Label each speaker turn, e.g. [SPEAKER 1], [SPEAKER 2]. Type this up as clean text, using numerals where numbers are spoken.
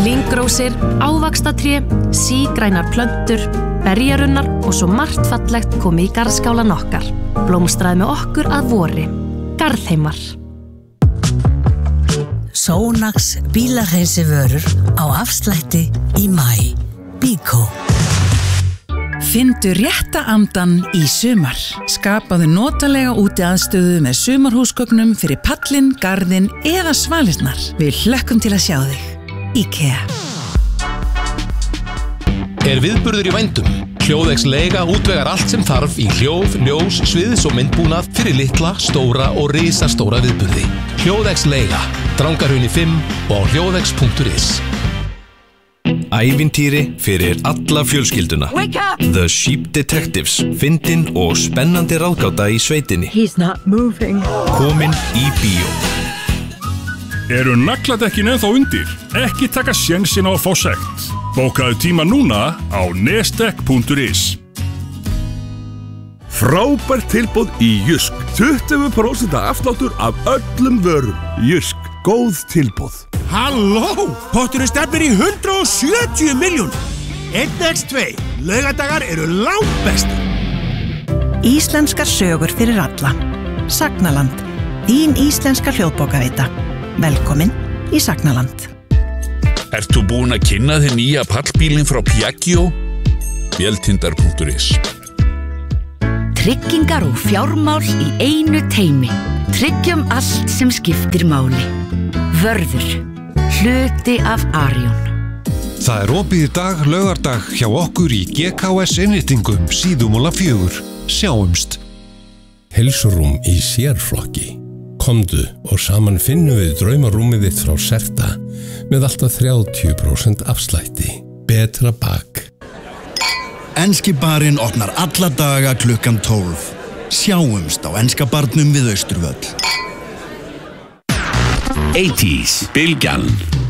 [SPEAKER 1] Víngrósir, ávaxtatré, sígrænar plöntur, berjarunnar og svo margt fallegt komið í garðskálan okkar. Blómstraði með okkur að vori. Garðheimar.
[SPEAKER 2] Sonax bílahreinsi-vörur á afslætti í maí. Bíkó.
[SPEAKER 3] Fyndu rétta andan í sumar. Skapaðu notalega útiaðstöðu með sumarhúsgögnum fyrir pallinn, garðinn eða svalirnar. Við hlökkum til að sjá þig. IKEA.
[SPEAKER 4] Viðburður í vændum. Hljóðex Leiga útvegar allt sem þarf í hljóð, ljós, sviðs og myndbúnað fyrir litla, stóra og risastóra viðburði. Hljóðex Leiga, Drangarhrauni 5 og á hljóðex.is.
[SPEAKER 5] Ævintýri fyrir alla fjölskylduna. The Sheep Detectives, fyndin og spennandi ráðgáta í sveitinni.
[SPEAKER 6] He's not moving.
[SPEAKER 5] Komin í bíó.
[SPEAKER 7] Eru nagladekkin ennþá undir? Ekki taka sénsinn á að fá sekt. Bókaðu tíma núna á nestek.is.
[SPEAKER 8] Frábært tilboð í Jysk. 20% afsláttur af öllum vörum. Jysk, góð tilboð.
[SPEAKER 9] Halló! Potturinn stefnir í 170 milljón. 1x2. Laugadagar eru langbestir.
[SPEAKER 2] Íslenskar sögur fyrir alla. Sagnaland. Þín íslenska hljóðbókaveita. Velkomin í Sagnaland.
[SPEAKER 10] Ert þú búin að kynna þig nýja pallbílinn frá Piaggio? Véltindar.is.
[SPEAKER 11] Tryggingar og fjármál í einu teymi. Tryggjum allt sem skiptir máli. Vörður. Hluti af Arion.
[SPEAKER 12] Það opið í dag, laugardag, hjá okkur í GKS innréttingum Síðumúla 4. Sjáumst.
[SPEAKER 13] Heilsurúm í sérflokki. Komdu og saman finnum við draumarúmið þitt frá Serta með alltaf 30% afslætti. Betra bak.
[SPEAKER 9] Enski barinn opnar alla daga klukkan 12. Sjáumst á enska barnum við Austurvöll.
[SPEAKER 14] 80s, Bylgjan.